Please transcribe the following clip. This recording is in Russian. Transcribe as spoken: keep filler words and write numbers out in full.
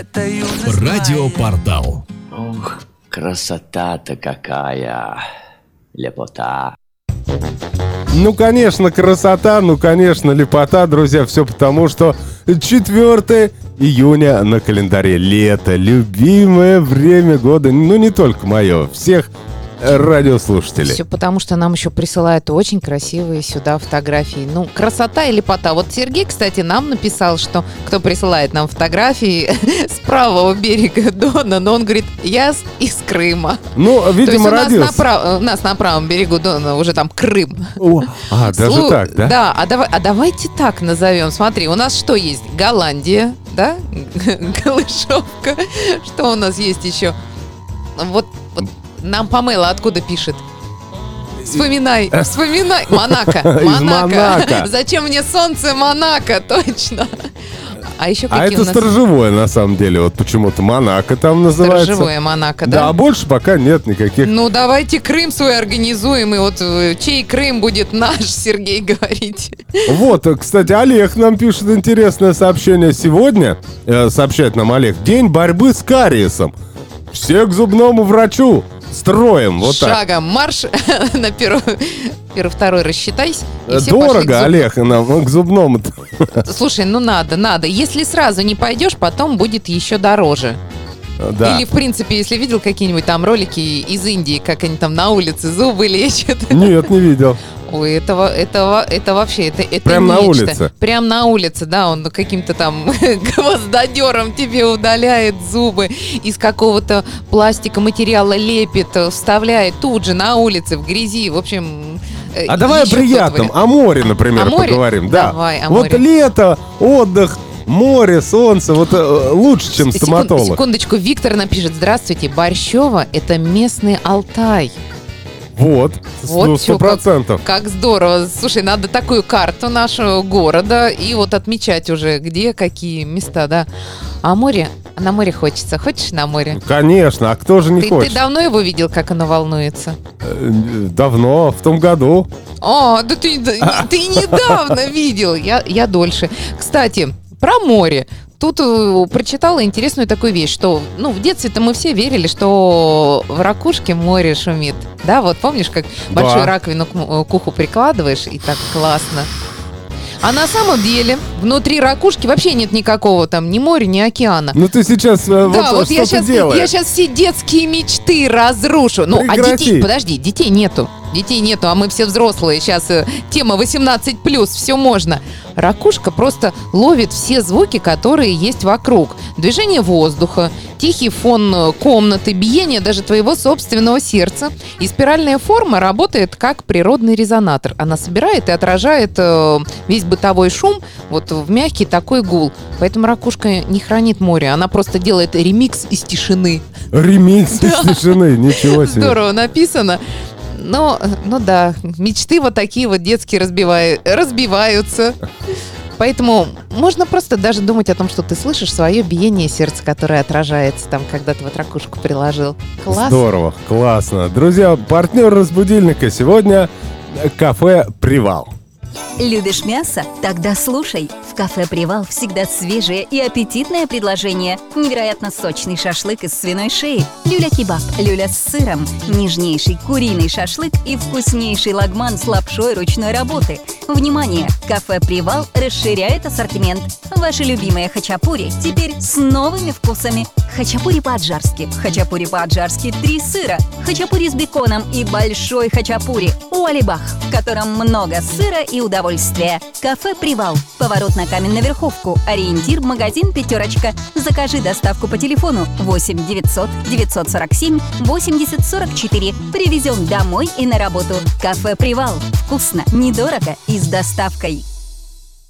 Радиопортал. Ох, красота-то какая, лепота. Ну, конечно, красота, ну, конечно, лепота, друзья. Все потому, что четвёртое июня на календаре. Лето, любимое время года. Ну, не только мое, всех радиослушателей. Все потому, что нам еще присылают очень красивые сюда фотографии. Ну, красота и лепота. Вот Сергей, кстати, нам написал, что кто присылает нам фотографии с правого берега Дона, но он говорит, я из Крыма. Ну, видимо, То есть у родился. нас на, прав... у нас на правом берегу Дона уже там Крым. О, а, даже Слу... так, да? Да, а, давай, а давайте так назовем. Смотри, у нас что есть? Голландия, да? Голышовка. Что у нас есть еще? Вот, вот нам Памела откуда пишет? Вспоминай, вспоминай. Монако. Из Монако. Зачем мне солнце, Монако, точно. А еще какие А это у нас? сторожевое, на самом деле. Вот почему-то Монако там называется. Сторожевое Монако, Да, да? а больше пока нет никаких. Ну, давайте Крым свой организуем, и вот э, чей Крым будет наш, Сергей говорит. Вот, кстати, Олег нам пишет интересное сообщение сегодня. Э, сообщает нам Олег. День борьбы с кариесом. Все к зубному врачу. Строим, вот так. Шагом марш на первый, первый, второй рассчитайся. И все пошли к Дорого, зуб- Олег, нам к зубному. Слушай, ну надо, надо. Если сразу не пойдешь, потом будет еще дороже. Да. Или, в принципе, если видел какие-нибудь там ролики из Индии, как они там на улице зубы лечат. Нет, не видел. Ой, этого, этого, это вообще, это, это Прям на нечто. улице? Прям на улице, да, он каким-то там гвоздодером тебе удаляет зубы, из какого-то пластика материала лепит, вставляет тут же на улице, в грязи, в общем... А давай о приятном, о море, например, О море? поговорим. Да. Давай, о Вот море. лето, отдых, море, солнце, вот э, лучше, чем Секунд- стоматолог. Секундочку, Виктор напишет, здравствуйте, Борщево – это местный Алтай. Вот, Вот ну, чё, сто процентов. Как здорово. Слушай, надо такую карту нашего города и вот отмечать уже, где какие места, да. А море? На море хочется. Хочешь на море? Конечно, а кто же не Ты, хочет? ты давно его видел, как оно волнуется? Э, Давно, в том году. О, да ты, да, ты недавно видел. Я, я дольше. Кстати, про море. Тут э, прочитала интересную такую вещь, что, ну, в детстве-то мы все верили, что в ракушке море шумит. Да, вот помнишь, как Да. большую раковину к, м- к уху прикладываешь, и так классно. А на самом деле внутри ракушки вообще нет никакого там ни моря, ни океана. Ну ты сейчас э, Да, вот, вот что я ты сейчас, делаешь? я сейчас все детские мечты разрушу. Ну, а Прекрати. детей, подожди, детей нету. Детей нету, а мы все взрослые. Сейчас э, тема восемнадцать плюс, все можно. Ракушка просто ловит все звуки, которые есть вокруг. Движение воздуха, тихий фон э, комнаты, биение даже твоего собственного сердца. И спиральная форма работает как природный резонатор. Она собирает и отражает э, весь бытовой шум вот в мягкий такой гул. Поэтому ракушка не хранит море, она просто делает ремикс из тишины. Ремикс из тишины, ничего себе. Здорово написано. Но, ну да, мечты вот такие вот детские разбиваю, разбиваются. Поэтому можно просто даже думать о том, что ты слышишь свое биение сердца, которое отражается там, когда ты вот ракушку приложил. Класс. Здорово, классно. Друзья, партнер разбудильника сегодня кафе «Привал». Любишь мясо? Тогда слушай. В кафе «Привал» всегда свежее и аппетитное предложение. Невероятно сочный шашлык из свиной шеи, люля-кебаб, люля с сыром, нежнейший куриный шашлык и вкуснейший лагман с лапшой ручной работы. Внимание! Кафе «Привал» расширяет ассортимент. Ваши любимые хачапури теперь с новыми вкусами. Хачапури по-аджарски, хачапури по-аджарски три сыра, хачапури с беконом и большой хачапури «Уалибах», в котором много сыра и удовольствия. Кафе «Привал». Поворот на Каменноверховку. Ориентир магазин «Пятерочка». Закажи доставку по телефону восемь девятьсот девятьсот сорок семь восемьдесят сорок четыре. Привезем домой и на работу. Кафе «Привал». Вкусно, недорого и с доставкой.